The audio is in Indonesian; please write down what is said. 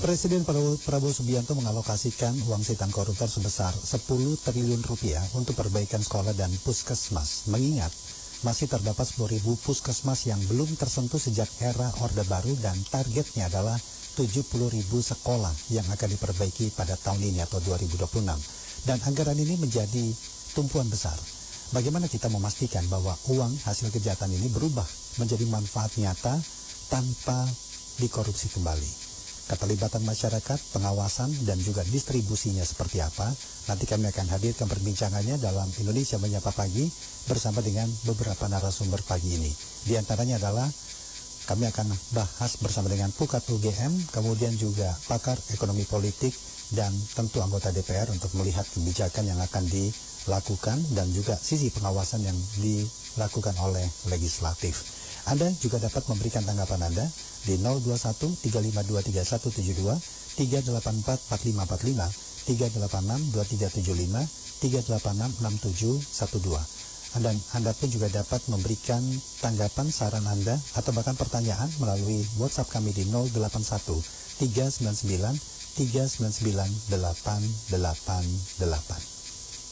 Presiden Prabowo Subianto mengalokasikan uang sitan koruptor sebesar 10 triliun rupiah untuk perbaikan sekolah dan puskesmas. Mengingat masih terdapat 10.000 puskesmas yang belum tersentuh sejak era Orde Baru dan targetnya adalah 70.000 sekolah yang akan diperbaiki pada tahun ini atau 2026. Dan anggaran ini menjadi tumpuan besar. Bagaimana kita memastikan bahwa uang hasil kejahatan ini berubah menjadi manfaat nyata tanpa dikorupsi kembali? Keterlibatan masyarakat, pengawasan, dan juga distribusinya seperti apa? Nanti kami akan hadirkan perbincangannya dalam Indonesia Menyapa Pagi bersama dengan beberapa narasumber pagi ini. Di antaranya adalah kami akan bahas bersama dengan Pukat UGM, kemudian juga pakar ekonomi politik, dan tentu anggota DPR untuk melihat kebijakan yang akan dilakukan dan juga sisi pengawasan yang dilakukan oleh legislatif. Anda juga dapat memberikan tanggapan Anda di 021-352-3172, 384-4545, 386-2375, 386-6712. Dan Anda pun juga dapat memberikan tanggapan, saran Anda, atau bahkan pertanyaan melalui WhatsApp kami di 081-399-399-888.